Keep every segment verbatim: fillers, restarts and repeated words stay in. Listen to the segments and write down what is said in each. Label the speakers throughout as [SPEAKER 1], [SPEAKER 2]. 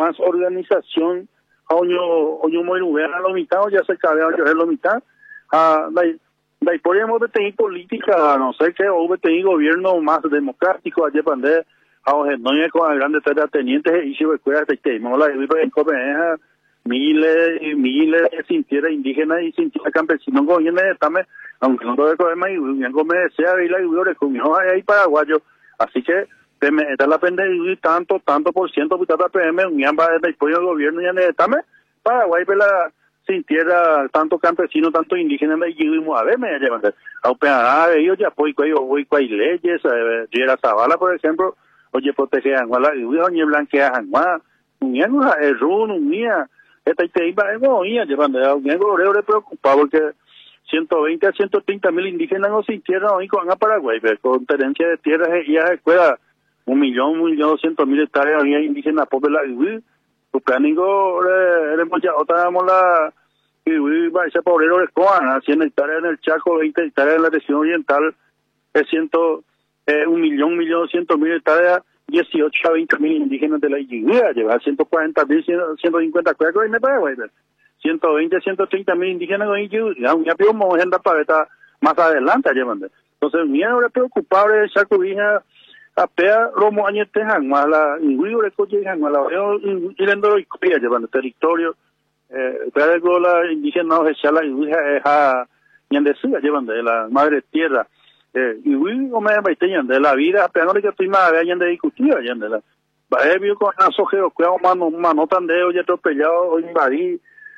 [SPEAKER 1] más organización, a oño, oño muy a la mitad, o ya se cabe a la mitad, a la, la historia de tener política, no sé qué, o tener gobierno más democrático, allí pande, a oje, no hay con grandes terratenientes, y si recuerda que tenemos la en Copenhague, miles y miles de sintiera indígenas y sintiera campesinos gobiernos también, aunque no todo el problema, y bien como decía, y la y con ahí paraguayo, así que te me está la pende y tanto tanto por ciento que está P M un yamba de apoyo del gobierno y en también Paraguay pela sintiera tanto campesino tanto indígena me y a ver me llevan a operar ellos ya pues cuello voy cuál leyes de la Zavala por ejemplo oye protege a la y ni blanquea a un yango es run un día esta te iba a ir llevando a un yango le preocupado porque ciento veinte a ciento treinta mil indígenas no sintieron hoy con a Paraguay con tenencia de tierras y a escuela un millón, un millón doscientos mil hectáreas había indígenas por la Iwi, pues planingo, éramos ya, otra vamos la Iwi, va ese pobrero de Coan, cien hectáreas en el Chaco, veinte hectáreas en la región oriental, es ciento, eh, un millón, un millón doscientos mil hectáreas, dieciocho a veinte mil indígenas de la Iwi, lleva ciento cuarenta mil, ciento cincuenta cuatro y me Paraguay, ciento veinte, ciento treinta mil indígenas con Iwi, ya pido agenda para estar más adelante, llevando. Entonces, mi era preocupable de Chaco Vija, apea romo añete hangma la ingui ore ko je hangma la yo irendo y copia llevando territorio eh pero la indígena no se la ingui ha ñande suya llevando de la madre tierra eh ingui o me baiteñan de la vida pero no le que estoy más ñande discutía ñande la va vio con asojeo cuidado mano mano tan de oye atropellado o invadir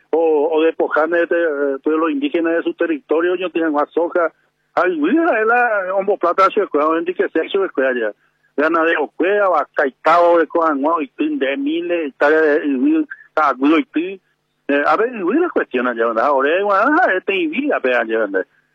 [SPEAKER 1] o o despojar de todos los indígenas de su territorio yo tienen más soja ay mira la hombo plata se cuidado en que sexo es cuidado gana de ocuea va caitao de coan y tin de miles hectáreas de a gudo y a ver y la cuestión ya ahora es este y pega ya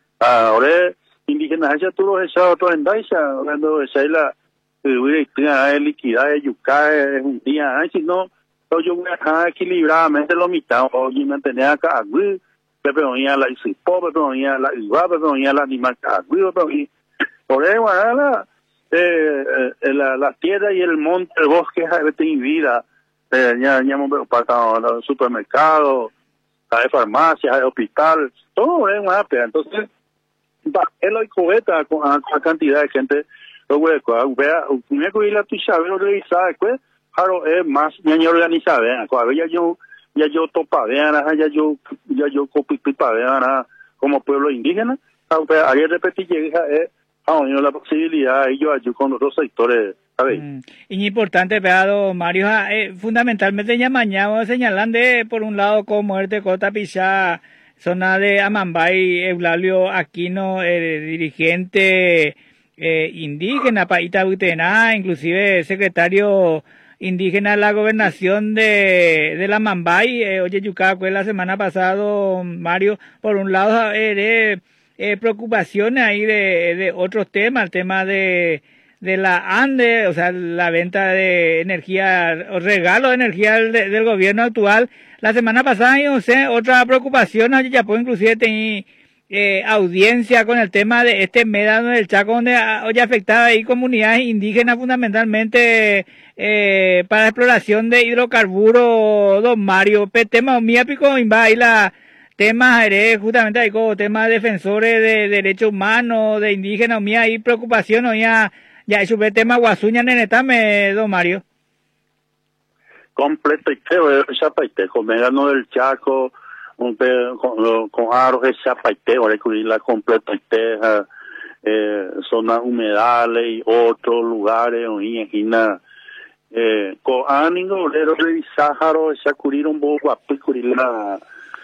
[SPEAKER 1] ahora indígenas ya tú los esa otro en daisa cuando esa la y tiene liquidez de yuca es un día ay si no yo voy a dejar equilibradamente lo mitad o y mantener acá gudo pero ya la y pobre pero ya la igual pero ya la animal gudo pero y por eso la Eh, eh, la, la tierra y el monte, el bosque, hay vida. Eh, ya, ya hemos pasado a los supermercados, hay farmacias, hay hospitales, todo es una pena. Entonces, él hay cubeta con la cantidad de gente. Luego, vea, una cuida tu sabe organizar, después, claro, es más, ya yo organizar, vean, ya yo, ya yo topa, vean, ya yo, ya yo copipipa, vean, como pueblo indígena, ayer repetí, llega, es, ah, bueno, la posibilidad ellos ayudan con otros sectores, ¿sabes?
[SPEAKER 2] Mm. Y importante, peado Mario, eh, fundamentalmente ya mañana señalan de, por un lado, con muerte Cota Pichá, zona de Amambay, Eulalio Aquino, eh, dirigente eh, indígena, Paita Butená, inclusive secretario indígena de la gobernación de, de la Amambay, eh, oye, Yucacue, la semana pasada, Mario, por un lado, eh, de, Eh, preocupaciones ahí de, de otros temas, el tema de, de la ANDE, o sea, la venta de energía, o regalo de energía del, del gobierno actual. La semana pasada, yo sé, otra preocupación, ya puedo inclusive tener eh, audiencia con el tema de este médano del Chaco, donde hoy afectaba ahí comunidades indígenas fundamentalmente eh, para exploración de hidrocarburos, don Mario. Pe, tema mía pico, inva ahí la temas justamente hay como temas defensores de derechos humanos, de indígenas, mía hay preocupación, o ya, ya es un tema guasuña nenetame, don Mario.
[SPEAKER 1] Completo y feo, esa paite, con Megano del Chaco, con, con, con aros, esa paite, ahora hay la completa y teja, eh, zonas humedales y otros lugares, o imagina, eh, con ánimo, le revisar, esa curir un poco, a curir la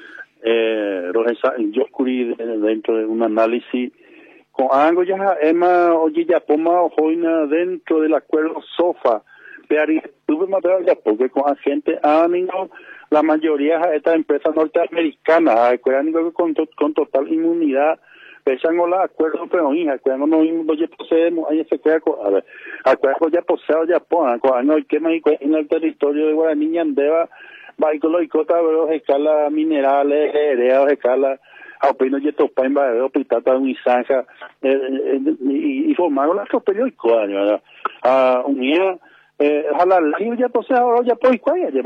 [SPEAKER 1] eh yo cubrí dentro de un análisis con algo ya Emma oye ya poma joina dentro del acuerdo SOFA pero tuve material ya porque con agente ánimo la mayoría de estas empresas norteamericanas acuerdan con, con total inmunidad pesan los acuerdos pero hija acuerdan no oye poseemos ahí se queda a ver acuerdo ya poseo ya pon no que me en el territorio de Guaraní Ñandeva vehículos y cosas, pero escala minerales, heredados, escala, a opino y topa en barrio, pitata, un zanja, y formaron las periódicos, ¿verdad? A unía, a la ley ya posee ahora ya por cuál